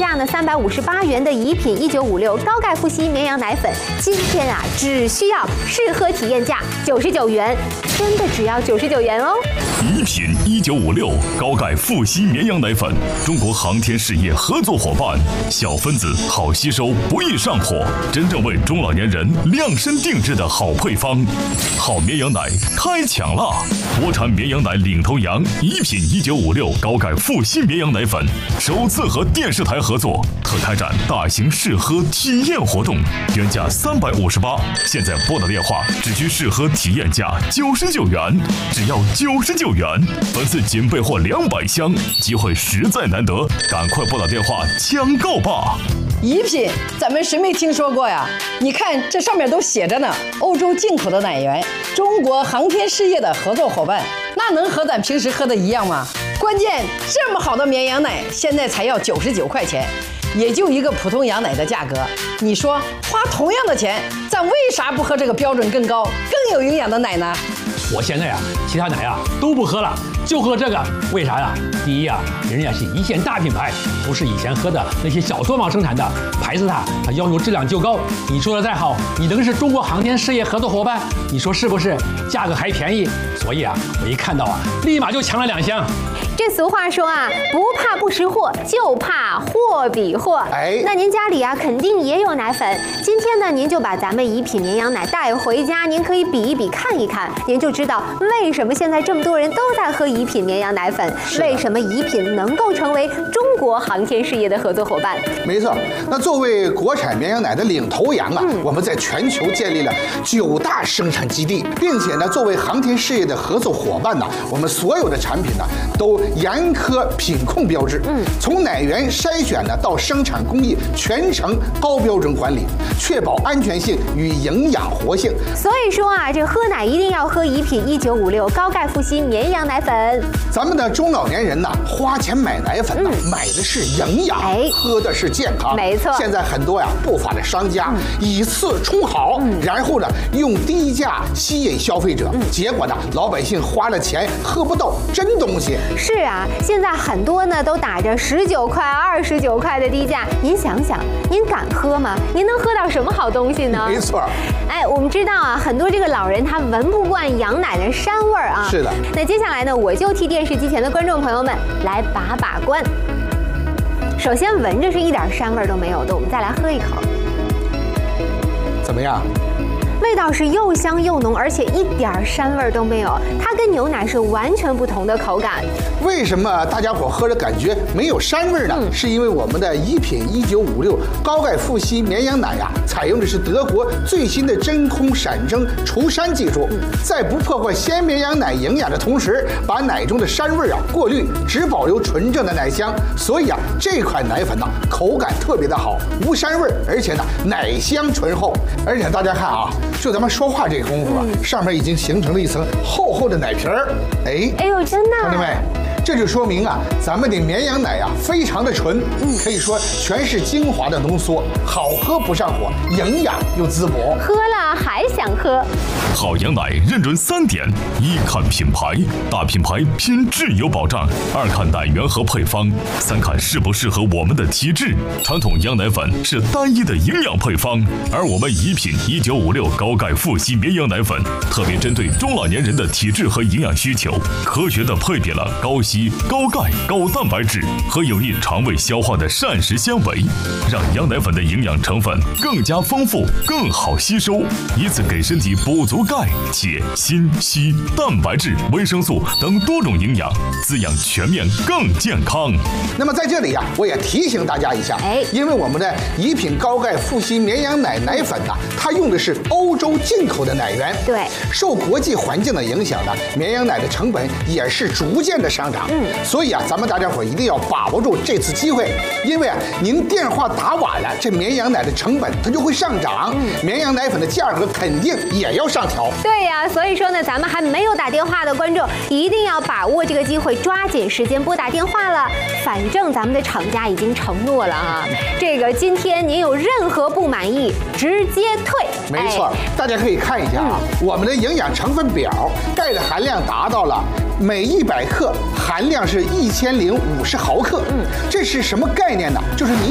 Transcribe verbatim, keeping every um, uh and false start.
价呢三百五十八元的怡品一九五六高钙复硒绵羊奶粉，今天啊只需要试喝体验价九十九元，真的只要九十九元哦。 怡品一九五六高钙复硒绵羊奶粉，中国航天事业合作伙伴，小分子好吸收，不易上火，真正为中老年人量身定制的好配方。好绵羊奶开抢啦！国产绵羊奶领头羊怡品一九五六高钙复硒绵羊奶粉，首次和电视台合作，特开展大型试喝体验活动，原价三百五十八，现在拨打电话只需试喝体验价九十九元，只要九十九元，本次仅备货两百箱，机会实在难得，赶快拨打电话抢购吧！ 怡品，咱们谁没听说过呀？你看这上面都写着呢，欧洲进口的奶源，中国航天事业的合作伙伴，那能和咱平时喝的一样吗？关键这么好的绵羊奶，现在才要九十九块钱，也就一个普通羊奶的价格。你说花同样的钱，咱为啥不喝这个标准更高、更有营养的奶呢？ 我现在呀，其他奶呀都不喝了，就喝这个。为啥呀？第一呀，人家是一线大品牌，不是以前喝的那些小作坊生产的，牌子它它要求质量就高。你说的再好，你能是中国航天事业合作伙伴？你说是不是？价格还便宜，所以啊，我一看到啊，立马就抢了两箱。 这俗话说啊，不怕不识货，就怕货比货。哎，那您家里啊肯定也有奶粉。今天呢，您就把咱们怡品绵羊奶带回家，您可以比一比，看一看，您就知道为什么现在这么多人都在喝怡品绵羊奶粉，为什么怡品能够成为中国航天事业的合作伙伴。 没错，那作为国产绵羊奶的领头羊啊，嗯、我们在全球建立了九大生产基地，并且呢，作为航天事业的合作伙伴呢，我们所有的产品呢都严苛品控标志，嗯，从奶源筛选呢到生产工艺，全程高标准管理，确保安全性与营养活性。 所以说啊，这喝奶一定要喝怡品一九五六高钙复硒绵羊奶粉。 咱们的中老年人呢，花钱买奶粉呢，嗯、买的是营养，哎，喝的是健康。 没错。现在很多呀不法的商家、嗯、以次充好，嗯、然后呢用低价吸引消费者，嗯、结果呢老百姓花了钱喝不到真东西。 是啊，现在很多呢都打着十九块、二十九块的低价，您想想，您敢喝吗？您能喝到什么好东西呢？ 没错。 哎，我们知道啊，很多这个老人他闻不惯羊奶的膻味儿啊。 是的。 那接下来呢，我就替电视机前的观众朋友们来把把关。首先闻着是一点膻味都没有的，我们再来喝一口， 怎么样？ 味道是又香又浓，而且一点膻味都没有，它跟牛奶是完全不同的口感。 为什么大家伙喝着感觉没有膻味呢？嗯、是因为我们的怡品一九五六高钙复硒绵羊奶呀、啊，采用的是德国最新的真空闪蒸除膻技术，嗯、在不破坏鲜绵羊奶营养的同时，把奶中的膻味啊过滤，只保留纯正的奶香。所以啊，这款奶粉呢、啊，口感特别的好，无膻味，而且呢奶香醇厚。而且大家看啊。就咱们说话这个功夫啊，嗯、上面已经形成了一层厚厚的奶皮儿。哎， 哎呦，真的！ 兄弟们，这就说明啊，咱们的绵羊奶啊，非常的纯，嗯，可以说全是精华的浓缩，好喝不上火，营养又滋补。 喝了还想喝。 好羊奶认准三点：一看品牌，大品牌拼质有保障；二看奶源和配方；三看适不适合我们的体质。传统羊奶粉是单一的营养配方，而我们怡品一九五六高钙复硒绵羊奶粉特别针对中老年人的体质和营养需求，科学的配比了高硒、高钙、高蛋白质和有益肠胃消化的膳食纤维，让羊奶粉的营养成分更加丰富、更好吸收，以此给身体补足钙、铁、锌、硒、蛋白质、维生素等多种营养，滋养全面更健康。 那么在这里呀、啊，我也提醒大家一下，哎，因为我们的怡品高钙复硒绵羊奶奶粉呢、啊，它用的是欧洲进口的奶源， 对， 受国际环境的影响呢，绵羊奶的成本也是逐渐的上涨。嗯，所以啊，咱们大家伙一定要把握住这次机会，因为啊，您电话打晚了，这绵羊奶的成本它就会上涨，嗯、绵羊奶粉的价格肯定也要上调。 对呀、啊，所以说呢，咱们还没有打电话的观众一定要把握这个机会，抓紧时间拨打电话了。反正咱们的厂家已经承诺了啊，这个今天您有任何不满意，直接退。 没错，哎、大家可以看一下啊，嗯、我们的营养成分表，钙的含量达到了每一百克含量是一千零五十毫克。嗯，这是什么概念呢？就是您